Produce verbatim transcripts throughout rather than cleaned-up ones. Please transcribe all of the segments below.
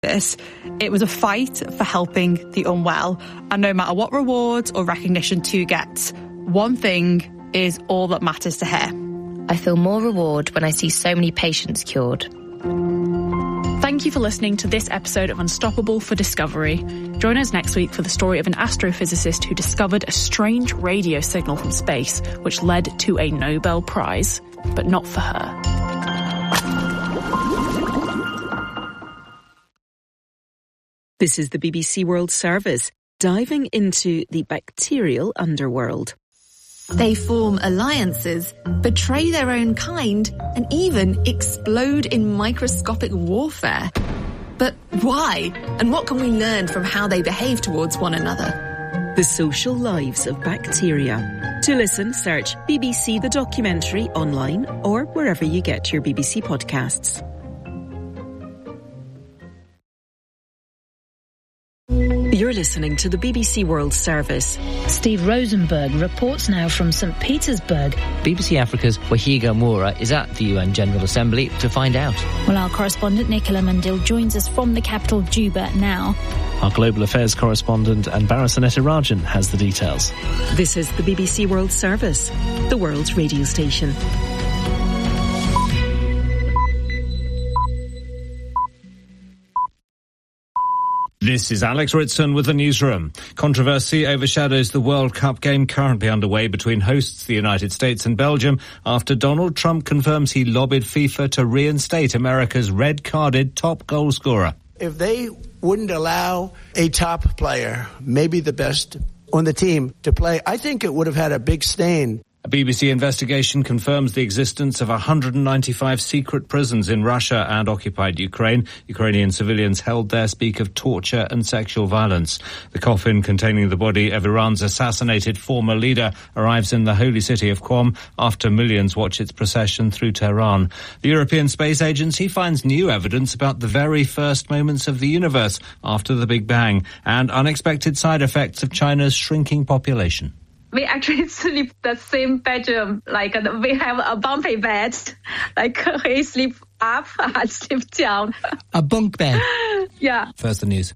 This, it was a fight for helping the unwell, and no matter what rewards or recognition Tu gets, one thing is all that matters to her. I feel more reward when I see so many patients cured. Thank you for listening to this episode of Unstoppable for Discovery. Join us next week for the story of an astrophysicist who discovered a strange radio signal from space which led to a Nobel Prize, but not for her. This is the B B C World Service, diving into the bacterial underworld. They form alliances, betray their own kind, and even explode in microscopic warfare. But why? And what can we learn from how they behave towards one another? The social lives of bacteria. To listen, search B B C The Documentary online or wherever you get your B B C podcasts. You're listening to the B B C World Service. Steve Rosenberg reports now from Saint Petersburg. B B C Africa's Wahiga Moura is at the U N General Assembly to find out. Well, our correspondent Nicola Mandil joins us from the capital, Juba, now. Our global affairs correspondent Anbara Sanetarajan has the details. This is the B B C World Service, the world's radio station. This is Alex Ritson with the newsroom. Controversy overshadows the World Cup game currently underway between hosts the United States and Belgium after Donald Trump confirms he lobbied FIFA to reinstate America's red-carded top goal scorer. If they wouldn't allow a top player, maybe the best on the team, to play, I think it would have had a big stain. A B B C investigation confirms the existence of one hundred ninety-five secret prisons in Russia and occupied Ukraine. Ukrainian civilians held there speak of torture and sexual violence. The coffin containing the body of Iran's assassinated former leader arrives in the holy city of Qom after millions watch its procession through Tehran. The European Space Agency finds new evidence about the very first moments of the universe after the Big Bang and unexpected side effects of China's shrinking population. We actually sleep the same bedroom, like uh, we have a bumpy bed, like he sleep up, I sleep down. A bunk bed? Yeah. First the news.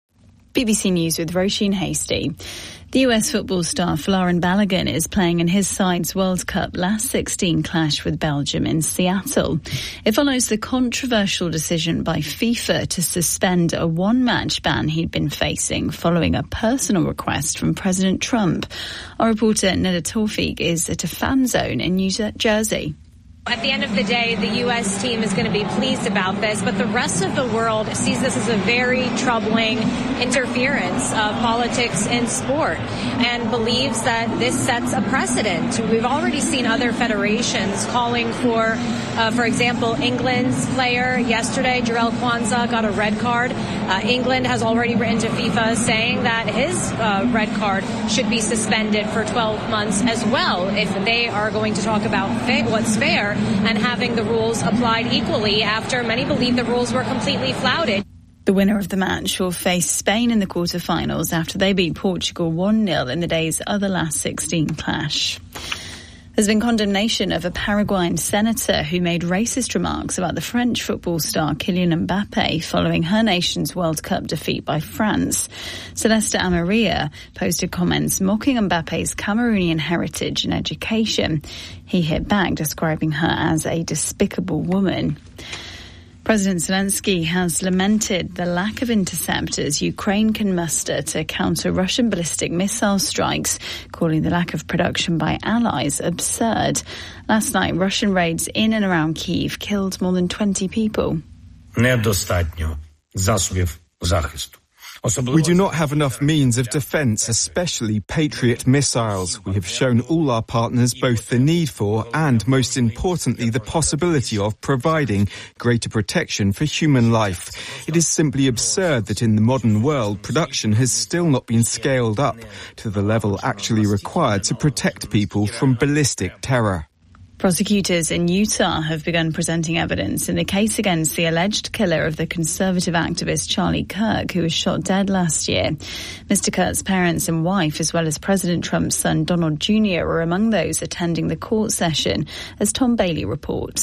B B C News with Roisin Hasty. The U S football star Folarin Balogun is playing in his side's World Cup last sixteen clash with Belgium in Seattle. It follows the controversial decision by FIFA to suspend a one-match ban he'd been facing following a personal request from President Trump. Our reporter Neda Tawfiq is at a fan zone in New Jersey. At the end of the day, the U S team is going to be pleased about this, but the rest of the world sees this as a very troubling interference of politics in sport and believes that this sets a precedent. We've already seen other federations calling for, uh, for example, England's player yesterday, Jarell Quansah, got a red card. Uh, England has already written to FIFA saying that his uh, red card should be suspended for twelve months as well if they are going to talk about fa- what's fair and having the rules applied equally after many believe the rules were completely flouted. The winner of the match will face Spain in the quarterfinals after they beat Portugal one nil in the day's other last sixteen clash. There's been condemnation of a Paraguayan senator who made racist remarks about the French football star Kylian Mbappe following her nation's World Cup defeat by France. Celeste Amaria posted comments mocking Mbappe's Cameroonian heritage and education. He hit back, describing her as a despicable woman. President Zelensky has lamented the lack of interceptors Ukraine can muster to counter Russian ballistic missile strikes, calling the lack of production by allies absurd. Last night, Russian raids in and around Kyiv killed more than twenty people. Недостатньо засобів захисту. We do not have enough means of defence, especially Patriot missiles. We have shown all our partners both the need for and, most importantly, the possibility of providing greater protection for human life. It is simply absurd that in the modern world, production has still not been scaled up to the level actually required to protect people from ballistic terror. Prosecutors in Utah have begun presenting evidence in the case against the alleged killer of the conservative activist Charlie Kirk, who was shot dead last year. Mister Kirk's parents and wife, as well as President Trump's son Donald Junior, were among those attending the court session, as Tom Bailey reports.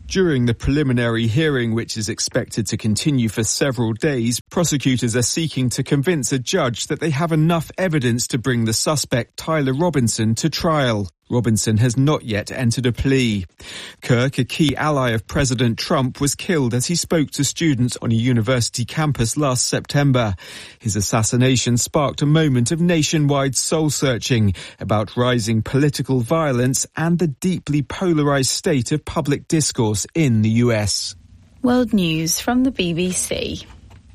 During the preliminary hearing, which is expected to continue for several days, prosecutors are seeking to convince a judge that they have enough evidence to bring the suspect, Tyler Robinson, to trial. Robinson has not yet entered a plea. Kirk, a key ally of President Trump, was killed as he spoke to students on a university campus last September. His assassination sparked a moment of nationwide soul-searching about rising political violence and the deeply polarised state of public discourse in the U S. World News from the B B C.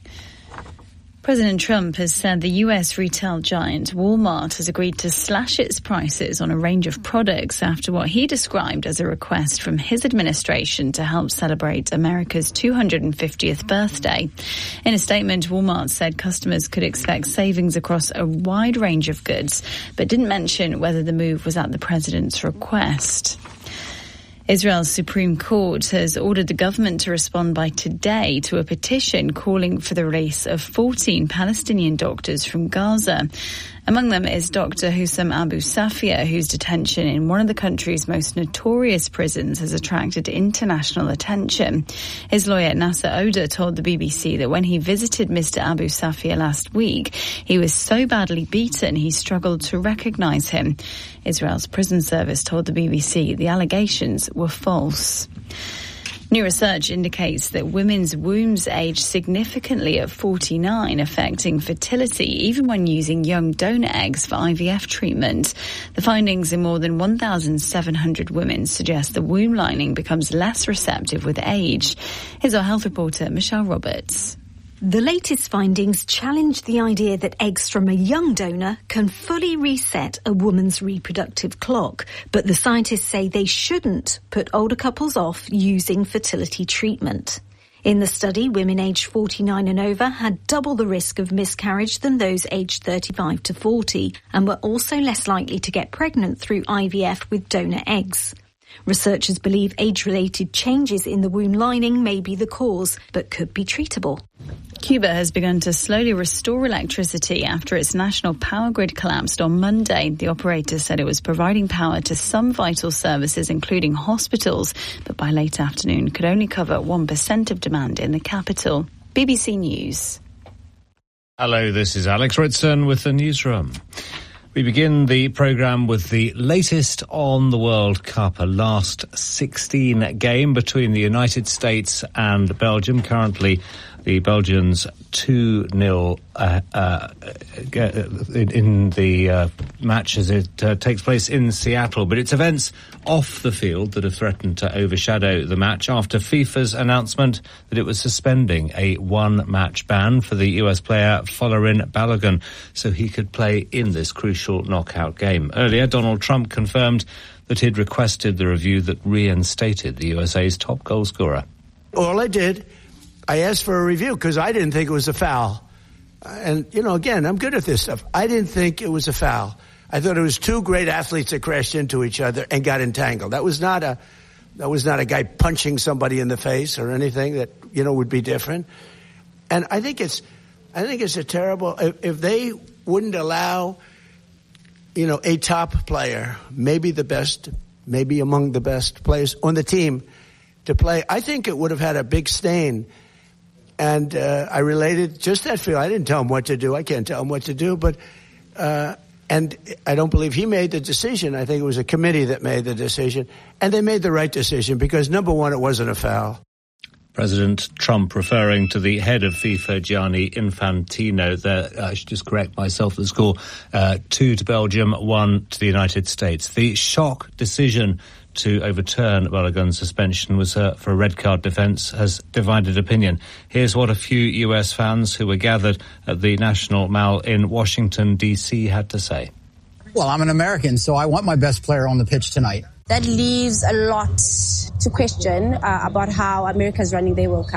President Trump has said the U S retail giant Walmart has agreed to slash its prices on a range of products after what he described as a request from his administration to help celebrate America's two hundred fiftieth birthday. In a statement, Walmart said customers could expect savings across a wide range of goods, but didn't mention whether the move was at the president's request. Israel's Supreme Court has ordered the government to respond by today to a petition calling for the release of fourteen Palestinian doctors from Gaza. Among them is Doctor Hussam Abu Safia, whose detention in one of the country's most notorious prisons has attracted international attention. His lawyer Nasser Oda told the B B C that when he visited Mister Abu Safia last week, he was so badly beaten he struggled to recognise him. Israel's prison service told the B B C the allegations were false. New research indicates that women's wombs age significantly at forty-nine, affecting fertility even when using young donor eggs for I V F treatment. The findings in more than one thousand seven hundred women suggest the womb lining becomes less receptive with age. Here's our health reporter, Michelle Roberts. The latest findings challenge the idea that eggs from a young donor can fully reset a woman's reproductive clock, but the scientists say they shouldn't put older couples off using fertility treatment. In the study, women aged forty-nine and over had double the risk of miscarriage than those aged thirty-five to forty, and were also less likely to get pregnant through I V F with donor eggs. Researchers believe age-related changes in the womb lining may be the cause, but could be treatable. Cuba has begun to slowly restore electricity after its national power grid collapsed on Monday. The operator said it was providing power to some vital services, including hospitals, but by late afternoon could only cover one percent of demand in the capital. B B C News. Hello, this is Alex Ritson with the newsroom. We begin the programme with the latest on the World Cup, a last sixteen game between the United States and Belgium. Currently, the Belgians two nil uh, uh, in, in the uh, match as it uh, takes place in Seattle. But it's events off the field that have threatened to overshadow the match after FIFA's announcement that it was suspending a one-match ban for the U S player Folarin Balogun so he could play in this crucial knockout game. Earlier, Donald Trump confirmed that he'd requested the review that reinstated the U S A's top goal scorer. All I did, I asked for a review because I didn't think it was a foul. And, you know, again, I'm good at this stuff. I didn't think it was a foul. I thought it was two great athletes that crashed into each other and got entangled. That was not a, that was not a guy punching somebody in the face or anything that, you know, would be different. And I think it's, I think it's a terrible, if, if they wouldn't allow, you know, a top player, maybe the best, maybe among the best players on the team to play, I think it would have had a big stain. And uh, I related just that feel. I didn't tell him what to do. I can't tell him what to do. But uh, and I don't believe he made the decision. I think it was a committee that made the decision. And they made the right decision because, number one, it wasn't a foul. President Trump referring to the head of FIFA, Gianni Infantino. There, I should just correct myself, the score, uh, two to Belgium, one to the United States. The shock decision to overturn Balogun's suspension was uh, for a red card defence has divided opinion. Here's what a few U S fans who were gathered at the National Mall in Washington, D C had to say. Well, I'm an American, so I want my best player on the pitch tonight. That leaves a lot to question uh, about how America's running their World Cup.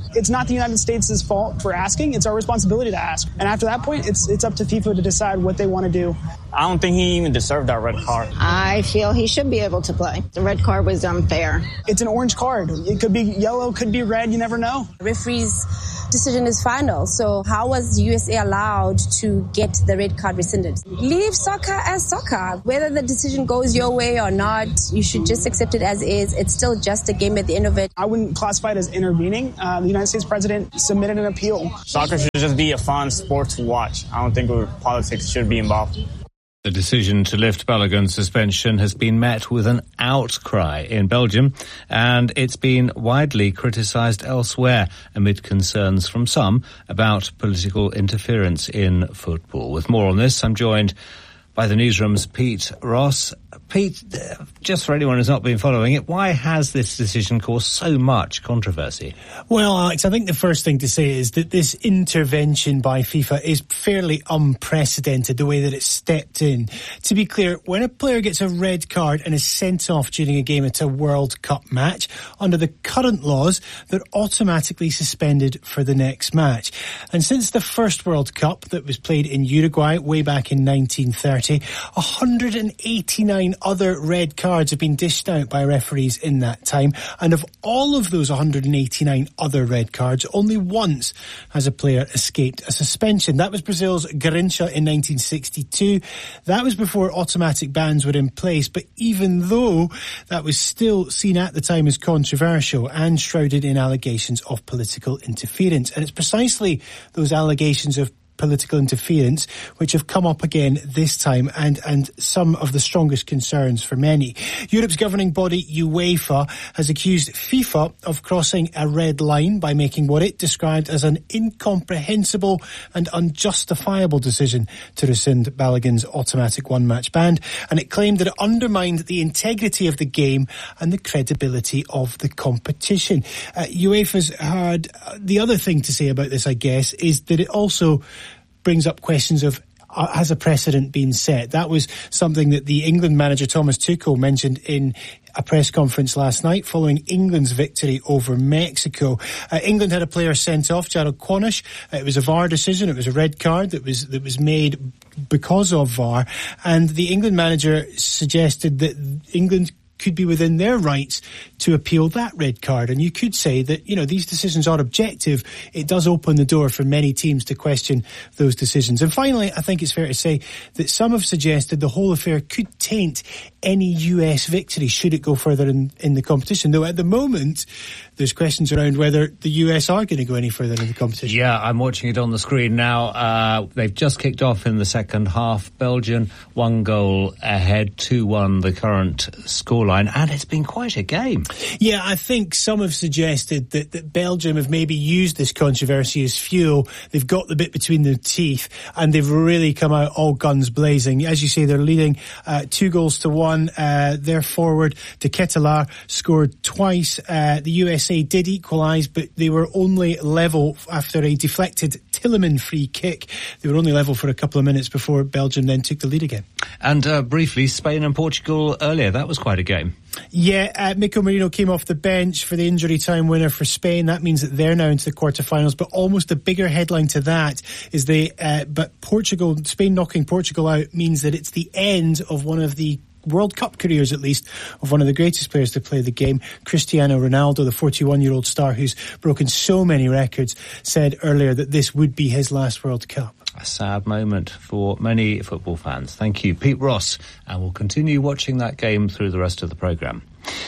It's not the United States' fault for asking. It's our responsibility to ask. And after that point, it's it's up to FIFA to decide what they want to do. I don't think he even deserved that red card. I feel he should be able to play. The red card was unfair. It's an orange card. It could be yellow, could be red. You never know. The referee's decision is final. So how was U S A allowed to get the red card rescinded? Leave soccer as soccer. Whether the decision goes your way or not, you should just accept it as is. It's still just a game at the end of it. I wouldn't classify it as intervening. Uh, the United States president submitted an appeal. Soccer should just be a fun sport to watch. I don't think politics should be involved. The decision to lift Balogun's suspension has been met with an outcry in Belgium, and it's been widely criticised elsewhere amid concerns from some about political interference in football. With more on this, I'm joined by the newsroom's Pete Ross. Pete, just for anyone who's not been following it, why has this decision caused so much controversy? Well, Alex, I think the first thing to say is that this intervention by FIFA is fairly unprecedented, the way that it stepped in. To be clear, when a player gets a red card and is sent off during a game at a World Cup match, under the current laws, they're automatically suspended for the next match. And since the first World Cup that was played in Uruguay way back in nineteen thirty, one hundred eighty-nine other red cards have been dished out by referees in that time, and of all of those one hundred eighty-nine other red cards, only once has a player escaped a suspension. That was Brazil's Garrincha in nineteen sixty-two. That was before automatic bans were in place, but even though that was still seen at the time as controversial and shrouded in allegations of political interference. And it's precisely those allegations of political interference which have come up again this time, and and some of the strongest concerns for many. Europe's governing body UEFA has accused FIFA of crossing a red line by making what it described as an incomprehensible and unjustifiable decision to rescind Balogun's automatic one-match ban, and it claimed that it undermined the integrity of the game and the credibility of the competition. Uh, UEFA's had uh, the other thing to say about this, I guess, is that it also brings up questions of uh, has a precedent been set? That was something that the England manager Thomas Tuchel mentioned in a press conference last night following England's victory over Mexico. Uh, England had a player sent off, Jared Cornish. Uh, it was a V A R decision. It was a red card that was that was made because of V A R. And the England manager suggested that England could be within their rights to appeal that red card. And you could say that, you know, these decisions are objective. It does open the door for many teams to question those decisions. And finally, I think it's fair to say that some have suggested the whole affair could taint any U S victory should it go further in, in the competition. Though at the moment, there's questions around whether the U S are going to go any further in the competition. Yeah, I'm watching it on the screen now. Uh, they've just kicked off in the second half. Belgium, one goal ahead, two one the current scoreline, and it's been quite a game. Yeah, I think some have suggested that, that Belgium have maybe used this controversy as fuel. They've got the bit between their teeth, and they've really come out all guns blazing. As you say, they're leading uh, two goals to one. Uh, their forward, De Ketelaere, scored twice. Uh, the U S A did equalise, but they were only level after a deflected Tilleman free kick. They were only level for a couple of minutes before Belgium then took the lead again. And uh, briefly, Spain and Portugal earlier. That was quite a game. Yeah, uh, Mikel Merino came off the bench for the injury time winner for Spain. That means that they're now into the quarterfinals. But almost a bigger headline to that is they, uh, but Portugal, Spain knocking Portugal out means that it's the end of one of the World Cup careers, at least, of one of the greatest players to play the game. Cristiano Ronaldo, the forty-one-year-old star who's broken so many records, said earlier that this would be his last World Cup. A sad moment for many football fans. Thank you, Pete Ross, and we'll continue watching that game through the rest of the programme.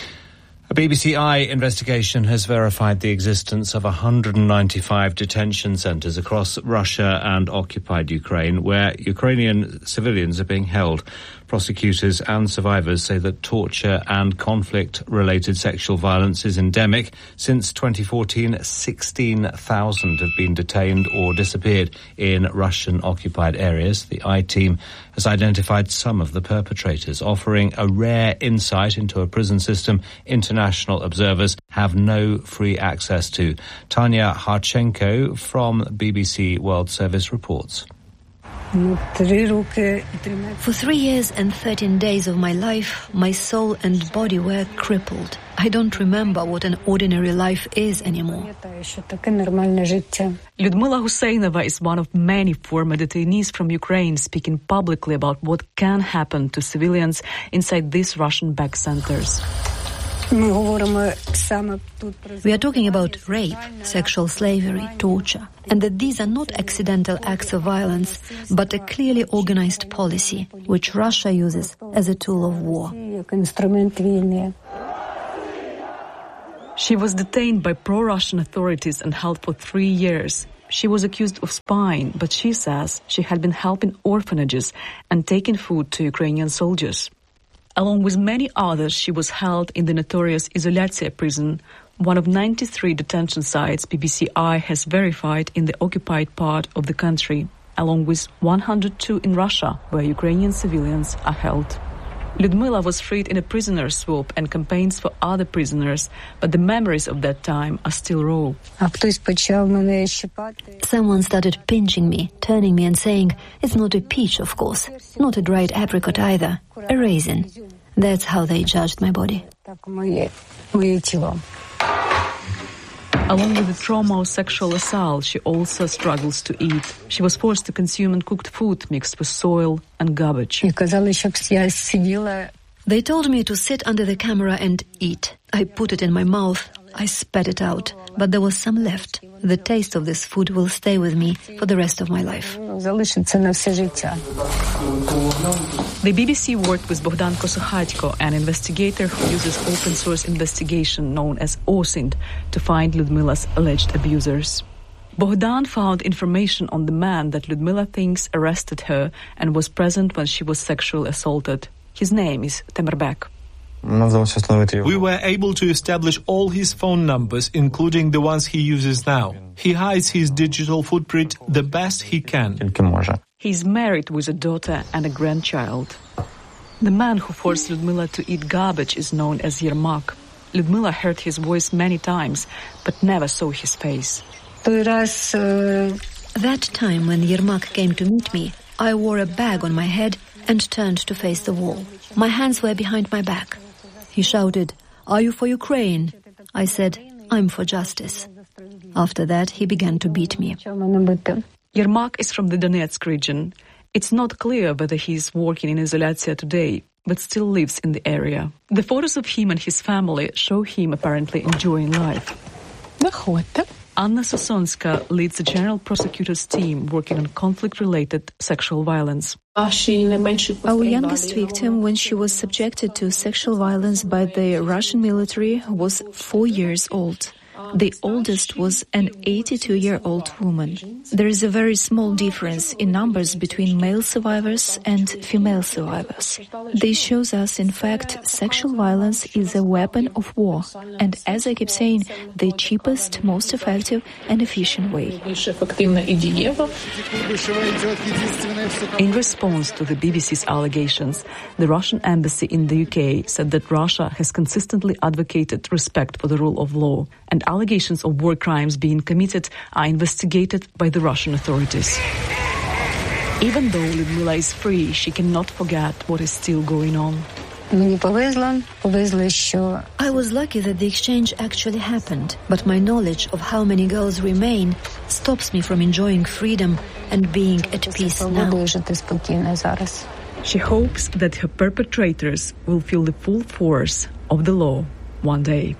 A B B C I investigation has verified the existence of one hundred ninety-five detention centres across Russia and occupied Ukraine, where Ukrainian civilians are being held. Prosecutors and survivors say that torture and conflict-related sexual violence is endemic. Since twenty fourteen, sixteen thousand have been detained or disappeared in Russian-occupied areas. The I-Team has identified some of the perpetrators, offering a rare insight into a prison system international observers have no free access to. Tanya Harchenko from B B C World Service reports. For three years and thirteen days of my life, my soul and body were crippled. I don't remember what an ordinary life is anymore. Lyudmila Husseinova is one of many former detainees from Ukraine speaking publicly about what can happen to civilians inside these Russian-backed centers. We are talking about rape, sexual slavery, torture, and that these are not accidental acts of violence, but a clearly organized policy, which Russia uses as a tool of war. She was detained by pro-Russian authorities and held for three years. She was accused of spying, but she says she had been helping orphanages and taking food to Ukrainian soldiers. Along with many others, she was held in the notorious Izolyatsiya prison, one of ninety-three detention sites B B C I has verified in the occupied part of the country, along with one hundred two in Russia, where Ukrainian civilians are held. Lyudmila was freed in a prisoner swap and campaigns for other prisoners, but the memories of that time are still raw. Someone started pinching me, turning me and saying, "It's not a peach, of course, not a dried apricot either, a raisin." That's how they judged my body. Along with the trauma of sexual assault, she also struggles to eat. She was forced to consume uncooked food mixed with soil and garbage. They told me to sit under the camera and eat. I put it in my mouth. I spat it out, but there was some left. The taste of this food will stay with me for the rest of my life. The B B C worked with Bogdan Kosokhatko, an investigator who uses open-source investigation known as OSINT to find Lyudmila's alleged abusers. Bogdan found information on the man that Lyudmila thinks arrested her and was present when she was sexually assaulted. His name is Temerbek. We were able to establish all his phone numbers, including the ones he uses now. He hides his digital footprint the best he can. He's married with a daughter and a grandchild. The man who forced Lyudmila to eat garbage is known as Yermak. Lyudmila heard his voice many times, but never saw his face. That time when Yermak came to meet me, I wore a bag on my head and turned to face the wall. My hands were behind my back. He shouted, "Are you for Ukraine?" I said, "I'm for justice." After that, he began to beat me. Yermak is from the Donetsk region. It's not clear whether he is working in Izolyatsiya today, but still lives in the area. The photos of him and his family show him apparently enjoying life. Anna Sosonska leads the General Prosecutor's team working on conflict-related sexual violence. Our youngest victim, when she was subjected to sexual violence by the Russian military, was four years old. The oldest was an eighty-two-year-old woman. There is a very small difference in numbers between male survivors and female survivors. This shows us, in fact, sexual violence is a weapon of war, and as I keep saying, the cheapest, most effective and efficient way. In response to the B B C's allegations, the Russian embassy in the U K said that Russia has consistently advocated respect for the rule of law, and allegations of war crimes being committed are investigated by the Russian authorities. Even though Lyudmila is free, she cannot forget what is still going on. I was lucky that the exchange actually happened, but my knowledge of how many girls remain stops me from enjoying freedom and being at peace now. She hopes that her perpetrators will feel the full force of the law one day.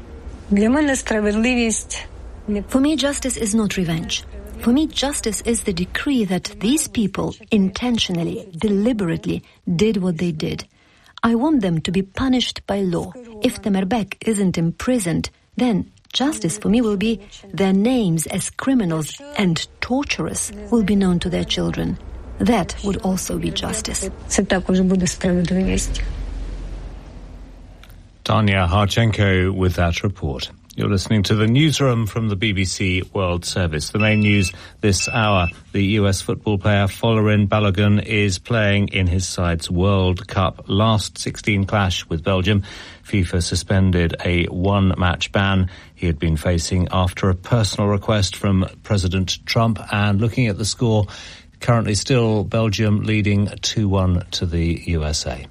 For me, justice is not revenge. For me, justice is the decree that these people intentionally, deliberately did what they did. I want them to be punished by law. If Temerbek isn't imprisoned, then justice for me will be their names as criminals and torturers will be known to their children. That would also be justice. Tanya Harchenko with that report. You're listening to the newsroom from the B B C World Service. The main news this hour, the U S football player Folarin Balogun is playing in his side's World Cup last sixteen clash with Belgium. FIFA suspended a one-match ban he had been facing after a personal request from President Trump. And looking at the score, Currently still Belgium leading two one to the U S A.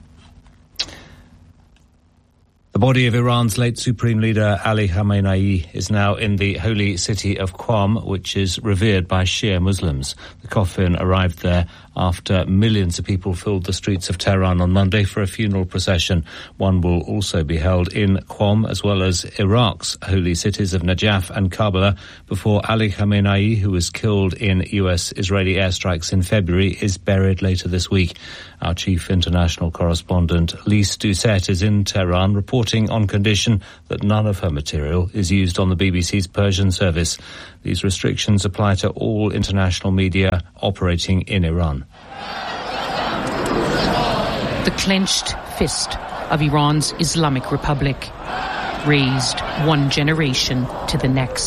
The body of Iran's late Supreme Leader Ali Khamenei is now in the holy city of Qom, which is revered by Shia Muslims. The coffin arrived there after millions of people filled the streets of Tehran on Monday for a funeral procession. One will also be held in Qom, as well as Iraq's holy cities of Najaf and Karbala, before Ali Khamenei, who was killed in U S-Israeli airstrikes in February, is buried later this week. Our chief international correspondent, Lise Doucette, is in Tehran, reporting on condition that none of her material is used on the B B C's Persian service. These restrictions apply to all international media operating in Iran. The clenched fist of Iran's Islamic Republic, raised one generation to the next.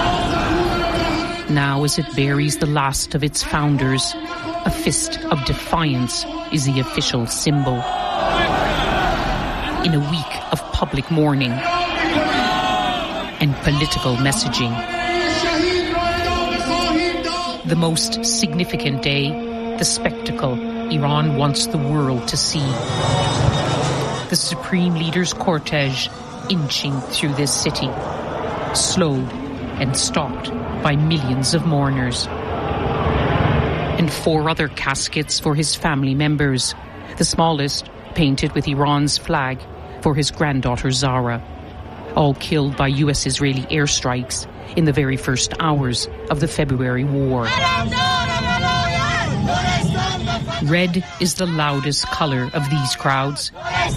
Now, as it buries the last of its founders, a fist of defiance is the official symbol. In a week of public mourning and political messaging, the most significant day, the spectacle Iran wants the world to see. The Supreme Leader's cortege inching through this city, slowed and stopped by millions of mourners. And four other caskets for his family members, the smallest painted with Iran's flag for his granddaughter Zara, all killed by U S-Israeli airstrikes in the very first hours of the February war. Red is the loudest color of these crowds.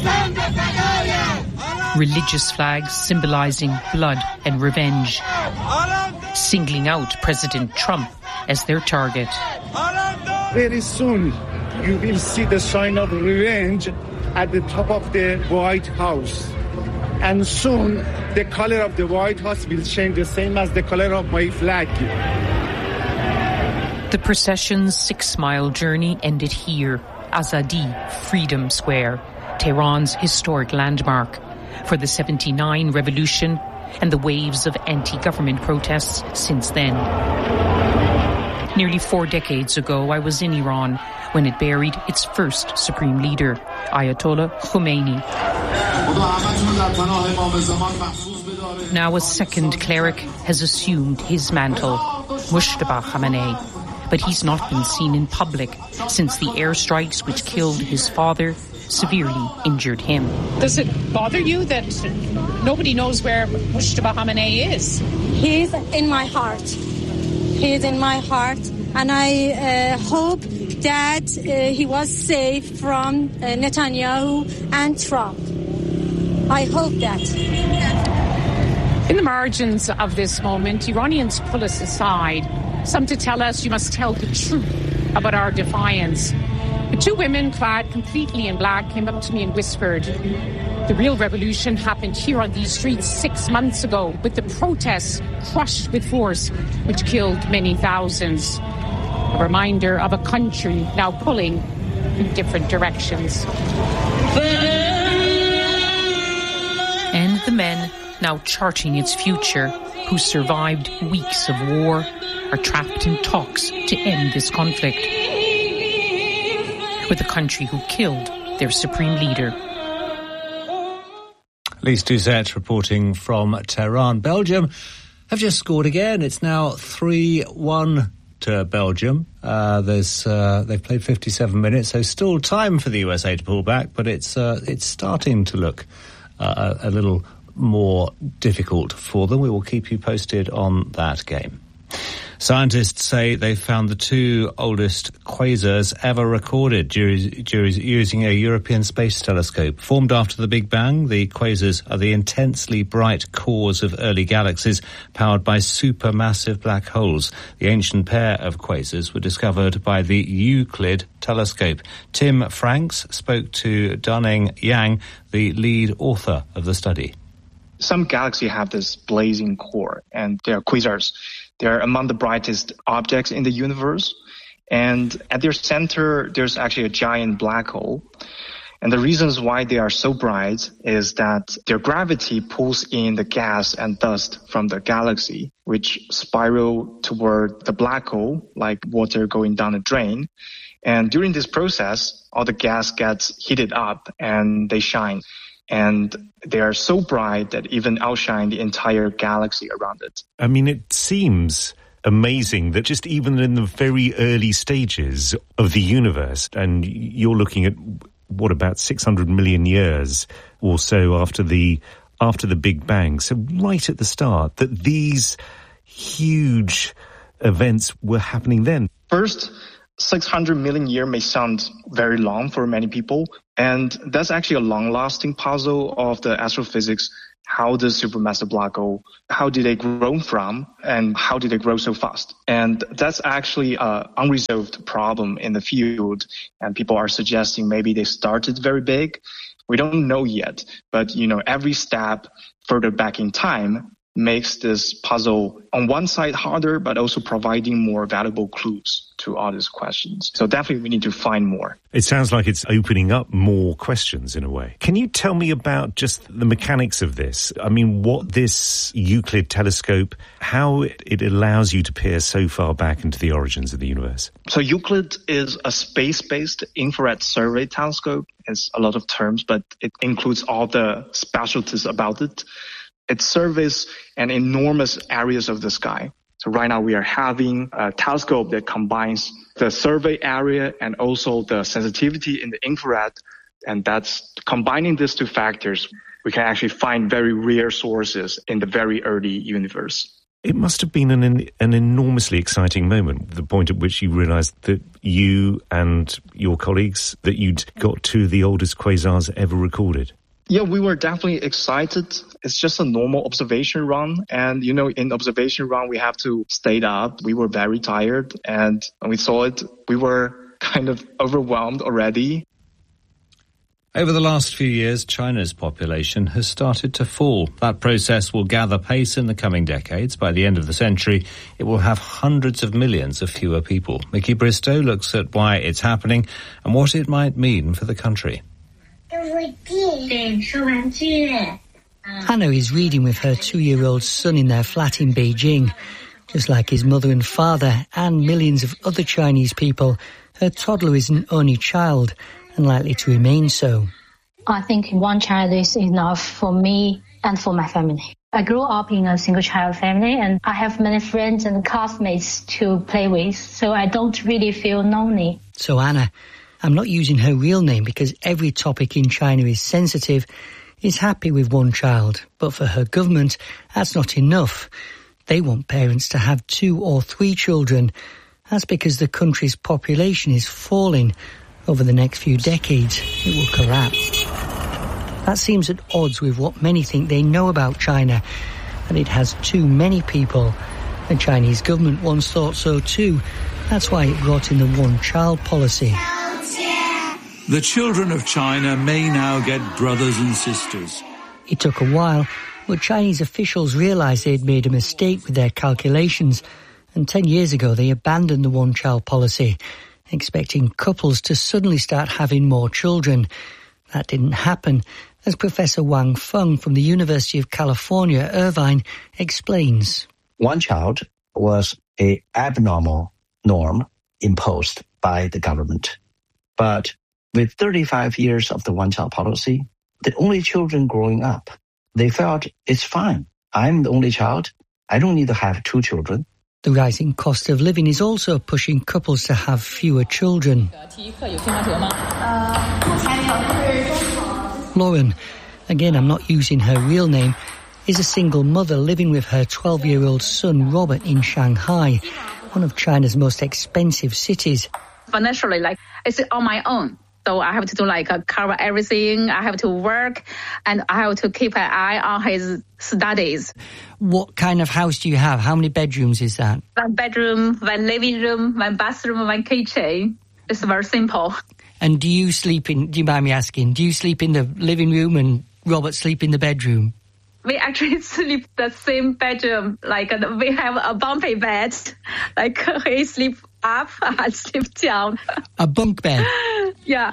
Religious flags symbolizing blood and revenge, singling out President Trump as their target. Very soon you will see the sign of revenge at the top of the White House. And soon the color of the White House will change the same as the color of my flag. The procession's six-mile journey ended here, Azadi Freedom Square, Tehran's historic landmark, for the seventy-nine revolution and the waves of anti-government protests since then. Nearly four decades ago, I was in Iran when it buried its first supreme leader, Ayatollah Khomeini. Now a second cleric has assumed his mantle, Mujtaba Khamenei. But he's not been seen in public since the airstrikes which killed his father severely injured him. Does it bother you that nobody knows where Mujtaba Khamenei is? He's in my heart. He's in my heart, and I uh, hope that uh, he was safe from uh, Netanyahu and Trump. I hope that. In the margins of this moment, Iranians pull us aside. Some to tell us you must tell the truth about our defiance. But two women clad completely in black came up to me and whispered, the real revolution happened here on these streets six months ago, with the protests crushed with force, which killed many thousands. A reminder of a country now pulling in different directions. And the men now charting its future, who survived weeks of war, are trapped in talks to end this conflict with the country who killed their supreme leader. Lise Doucette reporting from Tehran. Belgium have just scored again. It's now three one to Belgium. Uh, there's uh, they've played fifty-seven minutes, so still time for the U S A to pull back, but it's uh, it's starting to look uh, a, a little more difficult for them. We will keep you posted on that game. Scientists say they found the two oldest quasars ever recorded using a European Space Telescope. Formed after the Big Bang, the quasars are the intensely bright cores of early galaxies powered by supermassive black holes. The ancient pair of quasars were discovered by the Euclid telescope. Tim Franks spoke to Dunning Yang, the lead author of the study. Some galaxies have this blazing core, and they are quasars. They are among the brightest objects in the universe. And at their center, there's actually a giant black hole. And the reasons why they are so bright is that their gravity pulls in the gas and dust from the galaxy, which spiral toward the black hole, like water going down a drain. And during this process, all the gas gets heated up and they shine. And they are so bright that even outshine the entire galaxy around it. I mean, it seems amazing that just even in the very early stages of the universe, and you're looking at what, about six hundred million years or so after the after the Big Bang, so right at the start, that these huge events were happening then. First, six hundred million years may sound very long for many people, and that's actually a long-lasting puzzle of the astrophysics. How does supermassive black hole, how did they grow from, and how did they grow so fast? And that's actually an unresolved problem in the field, and people are suggesting maybe they started very big. We don't know yet, but you know, every step further back in time makes this puzzle on one side harder, but also providing more valuable clues to all these questions. So definitely we need to find more. It sounds like it's opening up more questions in a way. Can you tell me about just the mechanics of this? I mean, what this Euclid telescope, how it, it allows you to peer so far back into the origins of the universe? So Euclid is a space-based infrared survey telescope. It's a lot of terms, but it includes all the specialties about it. It surveys an enormous areas of the sky. So right now we are having a telescope that combines the survey area and also the sensitivity in the infrared. And that's combining these two factors, we can actually find very rare sources in the very early universe. It must have been an an enormously exciting moment, the point at which you realized that you and your colleagues, that you'd got to the oldest quasars ever recorded. Yeah, we were definitely excited. It's just a normal observation run. And, you know, in observation run, we have to stay up. We were very tired. And when we saw it, we were kind of overwhelmed already. Over the last few years, China's population has started to fall. That process will gather pace in the coming decades. By the end of the century, it will have hundreds of millions of fewer people. Mickey Bristow looks at why it's happening and what it might mean for the country. Hanna is reading with her two-year-old son in their flat in Beijing. Just like his mother and father and millions of other Chinese people, her toddler is an only child and likely to remain so. I think one child is enough for me and for my family. I grew up in a single-child family and I have many friends and classmates to play with, so I don't really feel lonely. So Anna, I'm not using her real name because every topic in China is sensitive, is happy with one child. But for her government, that's not enough. They want parents to have two or three children. That's because the country's population is falling. Over the next few decades, it will collapse. That seems at odds with what many think they know about China, that it has too many people. The Chinese government once thought so too. That's why it brought in the one-child policy. The children of China may now get brothers and sisters. It took a while, but Chinese officials realised they'd made a mistake with their calculations, and ten years ago they abandoned the one-child policy, expecting couples to suddenly start having more children. That didn't happen, as Professor Wang Feng from the University of California, Irvine, explains. One child was an abnormal norm imposed by the government. But with thirty-five years of the one-child policy, the only children growing up, they felt it's fine. I'm the only child. I don't need to have two children. The rising cost of living is also pushing couples to have fewer children. Lauren, again I'm not using her real name, is a single mother living with her twelve-year-old son Robert in Shanghai, one of China's most expensive cities. Financially, like, it's on my own. So I have to do like uh, cover everything. I have to work and I have to keep an eye on his studies. What kind of house do you have? How many bedrooms is that? One bedroom, one living room, one bathroom, one kitchen. It's very simple. And do you sleep in, do you mind me asking, do you sleep in the living room and Robert sleep in the bedroom? We actually sleep the same bedroom. Like uh, we have a bumpy bed. Like he sleep up, I sleep down. A bunk bed? Yeah.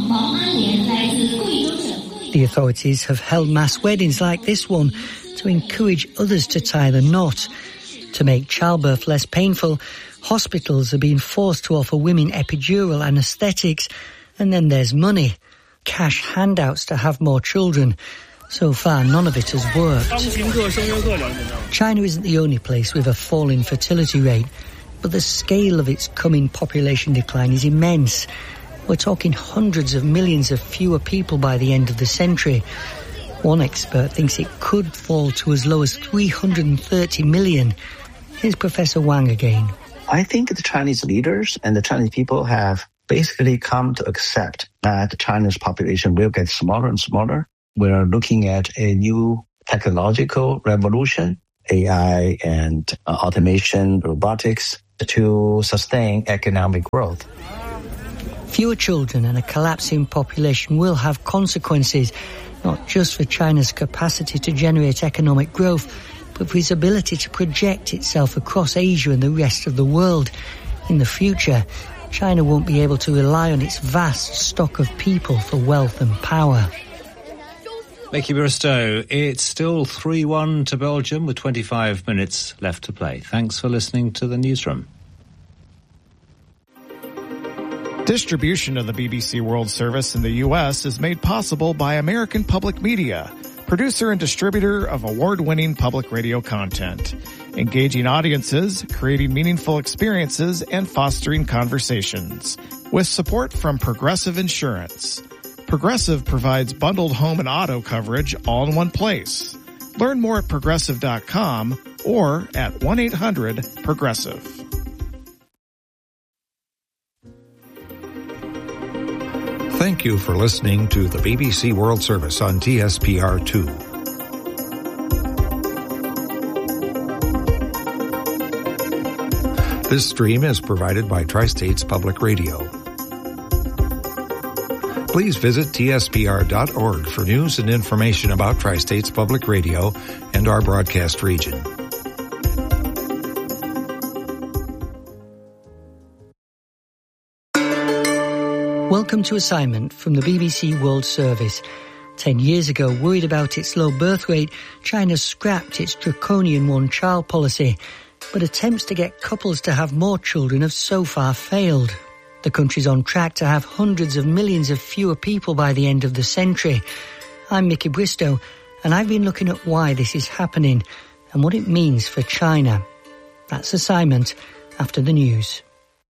The authorities have held mass weddings like this one to encourage others to tie the knot. To make childbirth less painful, hospitals are being forced to offer women epidural anaesthetics, and then there's money, cash handouts to have more children. So far, none of it has worked. China isn't the only place with a falling fertility rate, but the scale of its coming population decline is immense. We're talking hundreds of millions of fewer people by the end of the century. One expert thinks it could fall to as low as three hundred thirty million. Here's Professor Wang again. I think the Chinese leaders and the Chinese people have basically come to accept that China's population will get smaller and smaller. We're looking at a new technological revolution, A I and uh, automation, robotics, to sustain economic growth. Fewer children and a collapsing population will have consequences, not just for China's capacity to generate economic growth, but for its ability to project itself across Asia and the rest of the world. In the future, China won't be able to rely on its vast stock of people for wealth and power. Mickey Bristow, it's still three one to Belgium with twenty-five minutes left to play. Thanks for listening to the Newsroom. Distribution of the B B C World Service in the U S is made possible by American Public Media, producer and distributor of award-winning public radio content, engaging audiences, creating meaningful experiences, and fostering conversations. With support from Progressive Insurance. Progressive provides bundled home and auto coverage all in one place. Learn more at progressive dot com or at one eight hundred progressive. Thank you for listening to the B B C World Service on T S P R two. This stream is provided by Tri-States Public Radio. Please visit T S P R dot org for news and information about Tri-States Public Radio and our broadcast region. Welcome to Assignment from the B B C World Service. Ten years ago, worried about its low birth rate, China scrapped its draconian one-child policy. But attempts to get couples to have more children have so far failed. The country's on track to have hundreds of millions of fewer people by the end of the century. I'm Mickey Bristow, and I've been looking at why this is happening and what it means for China. That's Assignment after the news.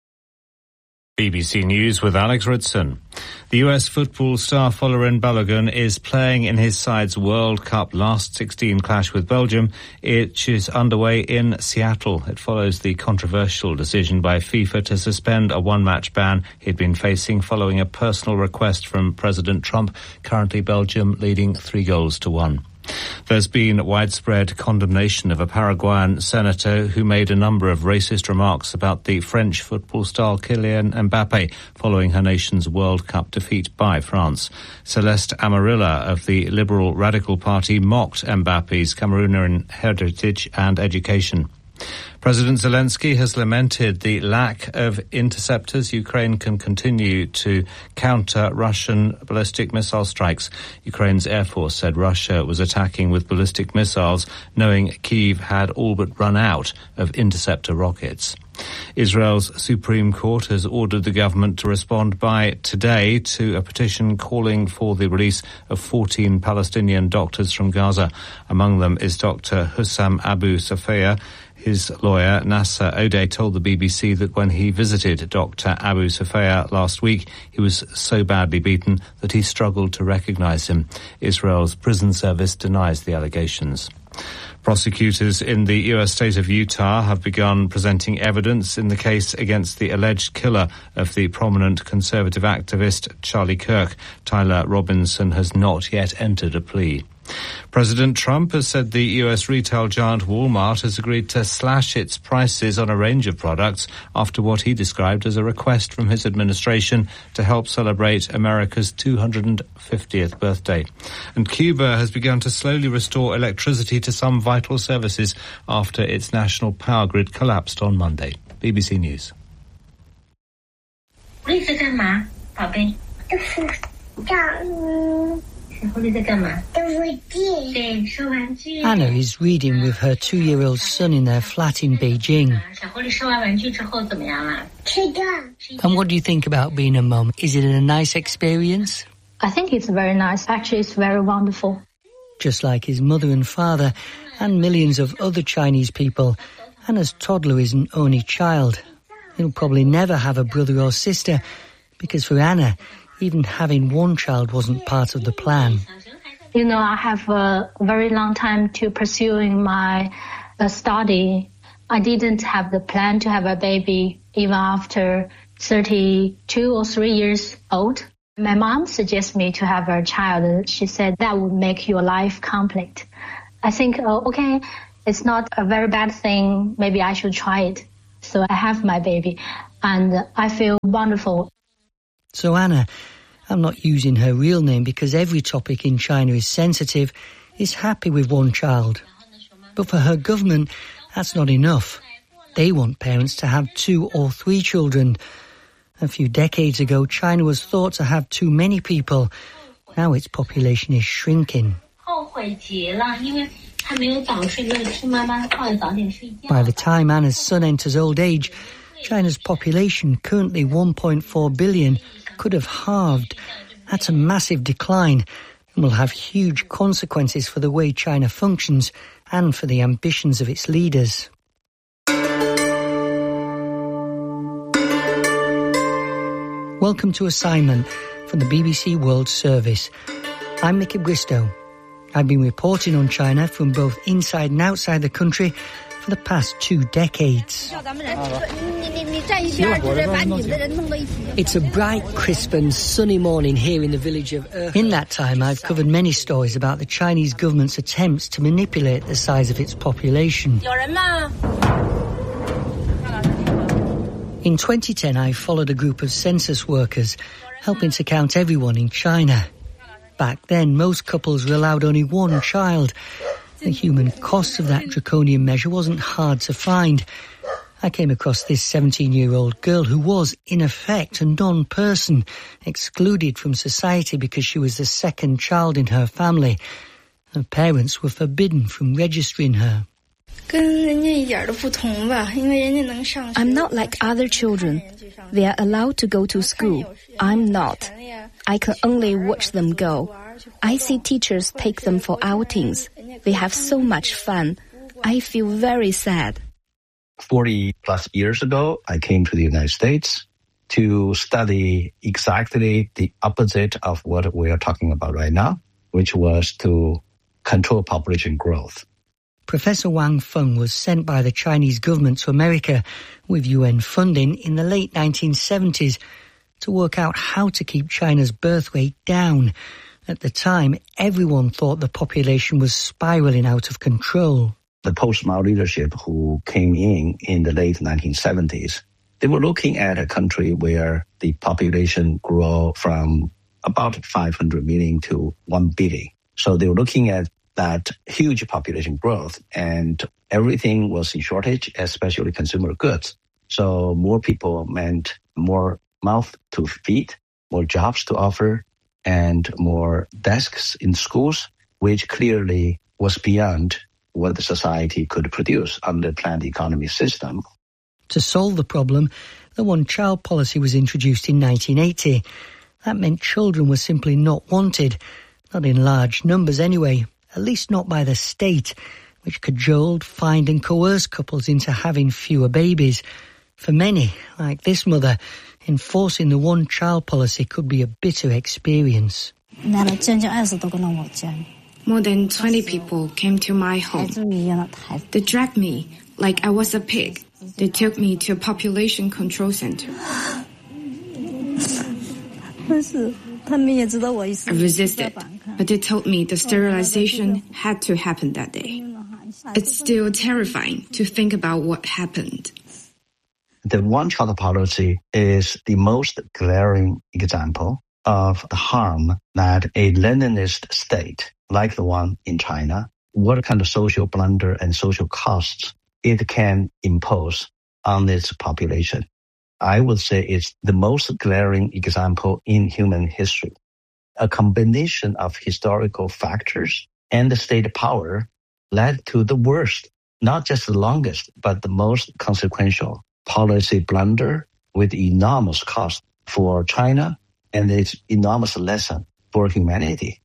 B B C News with Alex Ritson. The U S football star Folarin Balogun is playing in his side's World Cup last sixteen clash with Belgium. It is underway in Seattle. It follows the controversial decision by FIFA to suspend a one-match ban he'd been facing following a personal request from President Trump. Currently Belgium leading three goals to one. There's been widespread condemnation of a Paraguayan senator who made a number of racist remarks about the French football star Kylian Mbappe following her nation's World Cup defeat by France. Celeste Amarilla of the Liberal Radical Party mocked Mbappe's Cameroonian heritage and education. President Zelensky has lamented the lack of interceptors. Ukraine can continue to counter Russian ballistic missile strikes. Ukraine's Air Force said Russia was attacking with ballistic missiles, knowing Kyiv had all but run out of interceptor rockets. Israel's Supreme Court has ordered the government to respond by today to a petition calling for the release of fourteen Palestinian doctors from Gaza. Among them is Doctor Hussam Abu Safia. His lawyer, Nasser Odeh, told the B B C that when he visited Doctor Abu Safia last week, he was so badly beaten that he struggled to recognize him. Israel's prison service denies the allegations. Prosecutors in the U S state of Utah have begun presenting evidence in the case against the alleged killer of the prominent conservative activist Charlie Kirk. Tyler Robinson has not yet entered a plea. President Trump has said the U S retail giant Walmart has agreed to slash its prices on a range of products after what he described as a request from his administration to help celebrate America's two hundred fiftieth birthday. And Cuba has begun to slowly restore electricity to some vital services after its national power grid collapsed on Monday. B B C News. Anna is reading with her two-year-old son in their flat in Beijing. And what do you think about being a mum? Is it a nice experience? I think it's very nice. Actually, it's very wonderful. Just like his mother and father and millions of other Chinese people, Anna's toddler is an only child. He'll probably never have a brother or sister because for Anna, even having one child wasn't part of the plan. You know, I have a very long time to pursuing my uh, study. I didn't have the plan to have a baby even after thirty-two or three years old. My mom suggested me to have a child. She said that would make your life complete. I think, oh, okay, it's not a very bad thing. Maybe I should try it. So I have my baby and I feel wonderful. So Anna, I'm not using her real name because every topic in China is sensitive, is happy with one child. But for her government, that's not enough. They want parents to have two or three children. A few decades ago, China was thought to have too many people. Now its population is shrinking. By the time Anna's son enters old age, China's population, currently one point four billion, could have halved. That's a massive decline and will have huge consequences for the way China functions and for the ambitions of its leaders. Welcome to Assignment from the B B C World Service. I'm Mickey Bristow. I've been reporting on China from both inside and outside the country for the past two decades. It's a bright, crisp and sunny morning here in the village of Erhe. In that time, I've covered many stories about the Chinese government's attempts to manipulate the size of its population. In twenty ten, I followed a group of census workers helping to count everyone in China. Back then, most couples were allowed only one child. The human cost of that draconian measure wasn't hard to find. I came across this seventeen-year-old girl who was, in effect, a non-person, excluded from society because she was the second child in her family. Her parents were forbidden from registering her. I'm not like other children. They are allowed to go to school. I'm not. I can only watch them go. I see teachers take them for outings. They have so much fun. I feel very sad. forty plus years ago, I came to the United States to study exactly the opposite of what we are talking about right now, which was to control population growth. Professor Wang Feng was sent by the Chinese government to America with U N funding in the late nineteen seventies to work out how to keep China's birth rate down. At the time, everyone thought the population was spiraling out of control. The post-Mao leadership who came in in the late nineteen seventies, they were looking at a country where the population grew from about five hundred million to one billion. So they were looking at that huge population growth, and everything was in shortage, especially consumer goods. So more people meant more mouth to feed, more jobs to offer, and more desks in schools, which clearly was beyond what the society could produce under the planned economy system. To solve the problem, the one-child policy was introduced in nineteen eighty. That meant children were simply not wanted, not in large numbers anyway, at least not by the state, which cajoled, fined and coerced couples into having fewer babies. For many, like this mother, enforcing the one-child policy could be a bitter experience. More than twenty people came to my home. They dragged me like I was a pig. They took me to a population control center. I resisted, but they told me the sterilization had to happen that day. It's still terrifying to think about what happened. The one-child policy is the most glaring example of the harm that a Leninist state, like the one in China, what kind of social blunder and social costs it can impose on its population. I would say it's the most glaring example in human history. A combination of historical factors and the state power led to the worst, not just the longest, but the most consequential policy blunder with enormous cost for China and its enormous lesson for humanity.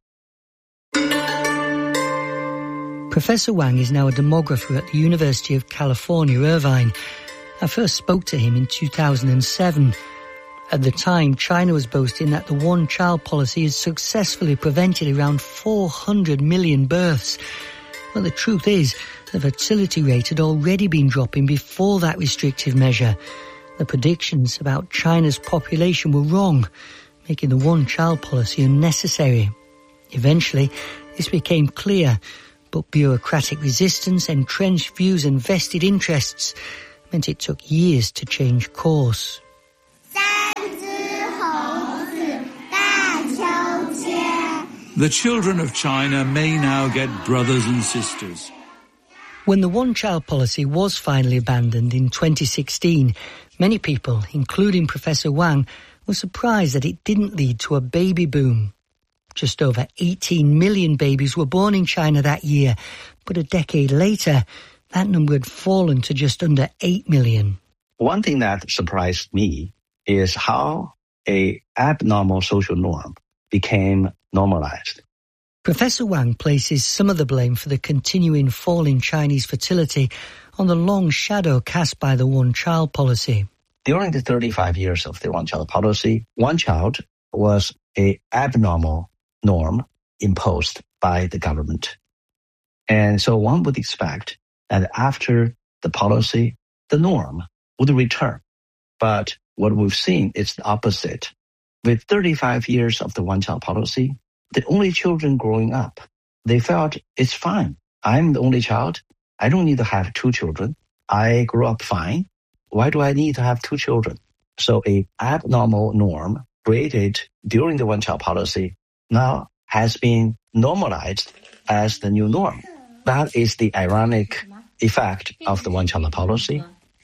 Professor Wang is now a demographer at the University of California, Irvine. I first spoke to him in two thousand seven. At the time, China was boasting that the one-child policy has successfully prevented around four hundred million births. Well, the truth is, the fertility rate had already been dropping before that restrictive measure. The predictions about China's population were wrong, making the one-child policy unnecessary. Eventually, this became clear, but bureaucratic resistance, entrenched views and vested interests meant it took years to change course. The children of China may now get brothers and sisters. When the one-child policy was finally abandoned in twenty sixteen, many people, including Professor Wang, were surprised that it didn't lead to a baby boom. Just over eighteen million babies were born in China that year, but a decade later, that number had fallen to just under eight million. One thing that surprised me is how an abnormal social norm became normalized. Professor Wang places some of the blame for the continuing fall in Chinese fertility on the long shadow cast by the one-child policy. During the thirty-five years of the one-child policy, one child was an abnormal norm imposed by the government. And so one would expect that after the policy, the norm would return. But what we've seen is the opposite. With thirty-five years of the one-child policy, the only children growing up, they felt it's fine. I'm the only child. I don't need to have two children. I grew up fine. Why do I need to have two children? So a abnormal norm created during the one-child policy now has been normalized as the new norm. That is the ironic effect of the one-child policy.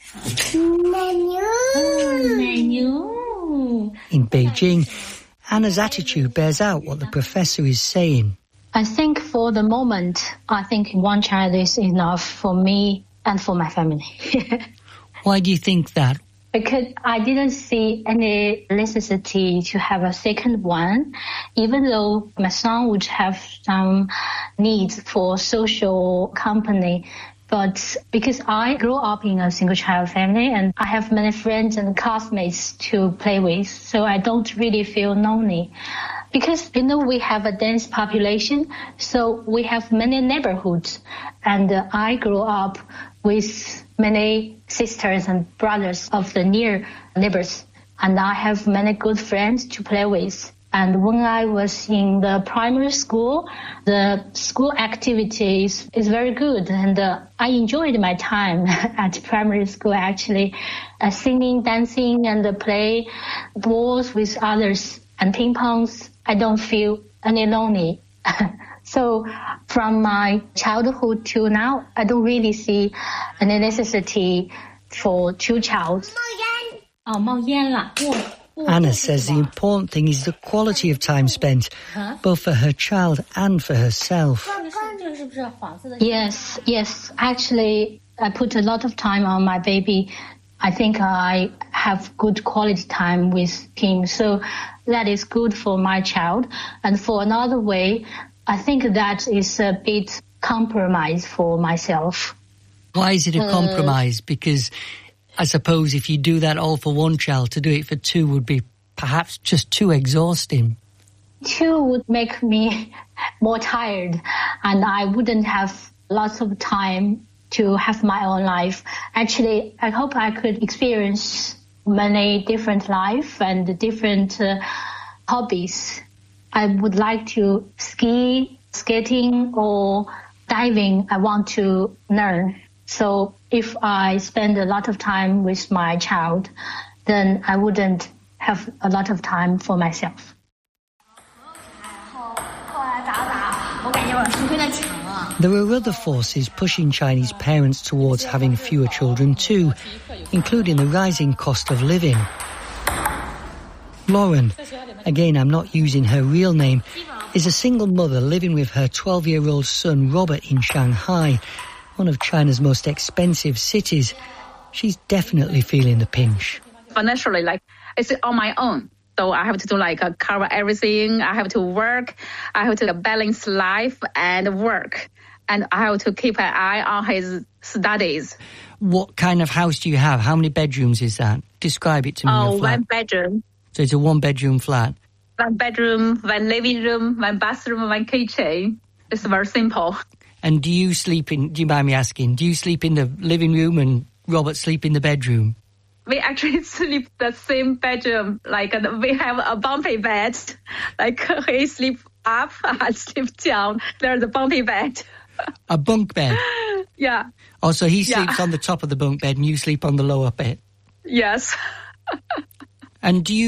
In Beijing, Anna's attitude bears out what the professor is saying. I think for the moment, I think one child is enough for me and for my family. Why do you think that? Because I didn't see any necessity to have a second one, even though my son would have some needs for social company. But because I grew up in a single-child family and I have many friends and classmates to play with, so I don't really feel lonely. Because, you know, we have a dense population, so we have many neighborhoods. And uh, I grew up with many sisters and brothers of the near neighbors. And I have many good friends to play with. And when I was in the primary school, the school activities is very good. And uh, I enjoyed my time at primary school, actually, uh, singing, dancing, and uh, play balls with others and ping pongs. I don't feel any lonely. So from my childhood to now, I don't really see any necessity for two childs. Anna says the important thing is the quality of time spent, both for her child and for herself. Yes, yes. Actually, I put a lot of time on my baby. I think I have good quality time with him. So that is good for my child. And for another way, I think that is a bit compromise for myself. Why is it a compromise? Uh, because I suppose if you do that all for one child, to do it for two would be perhaps just too exhausting. Two would make me more tired, and I wouldn't have lots of time to have my own life. Actually, I hope I could experience many different life and different uh, hobbies. I would like to ski, skating, or diving. I want to learn. So if I spend a lot of time with my child, then I wouldn't have a lot of time for myself. There are other forces pushing Chinese parents towards having fewer children too, including the rising cost of living. Lauren, again I'm not using her real name, is a single mother living with her twelve-year-old son Robert in Shanghai, one of China's most expensive cities. She's definitely feeling the pinch. Financially, like, it's on my own. So I have to do like uh, cover everything. I have to work. I have to balance life and work. And I have to keep an eye on his studies. What kind of house do you have? How many bedrooms is that? Describe it to me. Oh, one bedroom. So it's a one-bedroom flat? One bedroom, one living room, one bathroom, one kitchen. It's very simple. And do you sleep in, do you mind me asking, do you sleep in the living room and Robert sleep in the bedroom? We actually sleep the same bedroom. Like uh, we have a bumpy bed. Like he sleep up, I sleep down. There's a bumpy bed. A bunk bed? Yeah. Oh, so he sleeps yeah. on the top of the bunk bed and you sleep on the lower bed? Yes. And do you